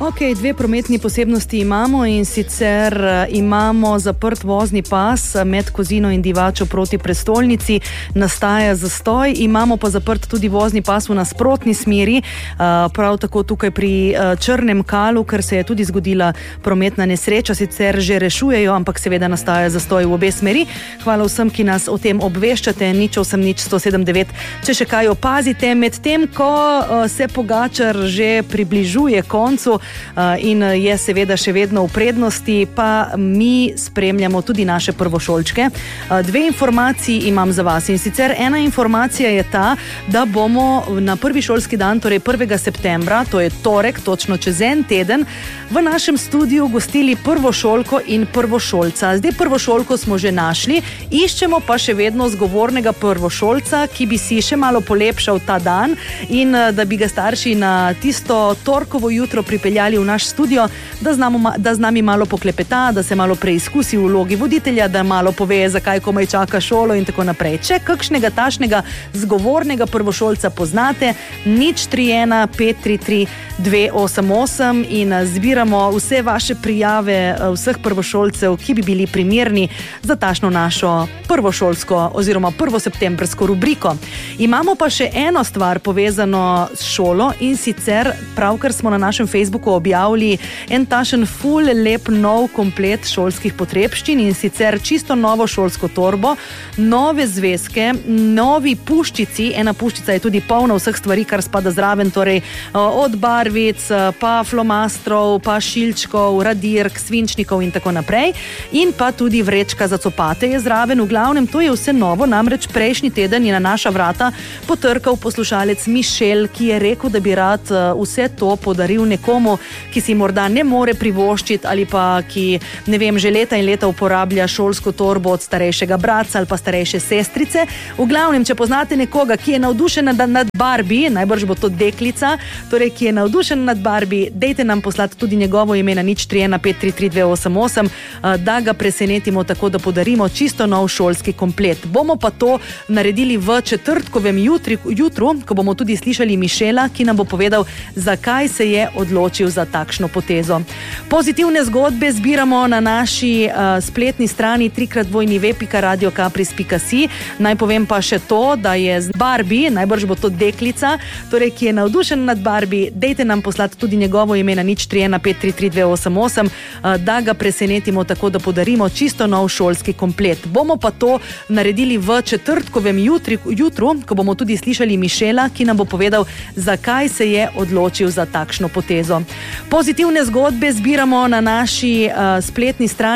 Ok, dve prometni posebnosti imamo, in sicer imamo zaprt vozni pas med Kozino in Divačo proti prestolnici, nastaja zastoj, imamo pa zaprt tudi vozni pas v nasprotni smeri, prav tako tukaj pri Črnem Kalu, ker se je tudi zgodila prometna nesreča, sicer že rešujejo, ampak seveda nastaja zastoj v obe smeri. Hvala vsem, ki nas o tem obveščate, 080179, če še kaj opazite, med tem, ko se Pogačar že približuje koncu in je seveda še vedno v prednosti, pa mi spremljamo tudi naše prvošolčke. Dve informaciji imam za vas, in sicer ena informacija je ta, da bomo na prvi šolski dan, torej 1. septembra, to je torek, točno čez en teden, v našem studiu gostili prvošolko in prvošolca. Zdaj prvošolko smo že našli, iščemo pa še vedno zgovornega prvošolca, ki bi si še malo polepšal ta dan in da bi ga starši na tisto torkovo jutro pripeljali v naš studio, da z nami malo poklepeta, da se malo preizkusi v vlogi voditelja, da malo pove, zakaj komaj čaka šolo in tako naprej. Če kakšnega tašnega zgovornega prvošolca poznate, 031 533 288 in zbiramo vse vaše prijave vseh prvošolcev, ki bi bili primerni za tašno našo prvošolsko oziroma prvoseptembrsko rubriko. Imamo pa še eno stvar povezano s šolo, in sicer pravkar smo na našem Facebooku objavili en tašen ful lep nov komplet šolskih potrebščin, in sicer čisto novo šolsko torbo, nove zvezke, novi puščici, ena puščica je tudi polna vseh stvari, kar spada zraven, torej od barvic, pa flomastrov, pa šilčkov, radirk, svinčnikov in tako naprej, in pa tudi vrečka za copate je zraven. V glavnem, to je vse novo, namreč prejšnji teden je na naša vrata potrkal poslušalec Mišel, ki je rekel, da bi rad vse to podaril nekomu, ki si morda ne more privoščiti ali pa ki, ne vem, že leta in leta uporablja šolsko torbo od starejšega bratca ali pa starejše sestrice. V glavnem, če poznate nekoga, ki je navdušen nad Barbie, najbrž bo to deklica, torej ki je navdušen nad Barbie, dejte nam poslati tudi njegovo ime na 031 533 288, da ga presenetimo tako, da podarimo čisto nov šolski komplet. Bomo pa to naredili v četrtkovem jutru, ko bomo tudi slišali Mišela, ki nam bo povedal, zakaj se je odločil za takšno potezo. Pozitivne zgodbe zbiramo na naši spletni strani www.radiokapris.si. Naj povem pa še to, da je z Barbie, najbrž bo to deklica, torej ki je navdušen nad Barbie, dejte nam poslati tudi njegovo ime na 031 533 288, da ga presenetimo tako, da podarimo čisto nov šolski komplet. Bomo pa to naredili v četrtkovem jutru, ko bomo tudi slišali Mišela, ki nam bo povedal, zakaj se je odločil za takšno potezo. Pozitivne zgodbe zbiramo na naši spletni strani